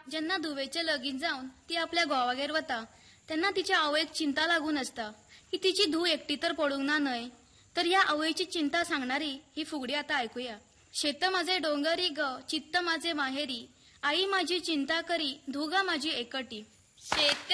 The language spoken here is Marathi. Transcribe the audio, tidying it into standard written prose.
जेन्ना धुवेचे लगीन जावन ती आपल्या घोवागेर वता तेन्ना तिच्या आवयक चिंता लागून असता की तिची धूव एकटी तर पडूंक ना न्हय. तर ह्या आवयची चिंता सांगणारी ही फुगडी आता ऐकूया. शेत माझे डोंगरी ग चित्त माझे माहेरी, आई माझी चिंता करी धुगा माझी एकटी. शेत